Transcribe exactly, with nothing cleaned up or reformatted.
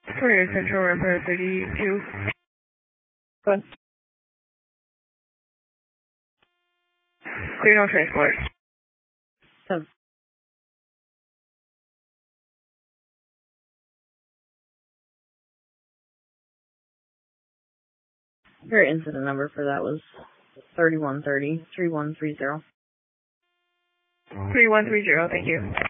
Courier Central, Rampart thirty-two. Go ahead. Clear no transport. So. Your incident number for that was thirty-one thirty, three one three zero. three one three zero, thank you.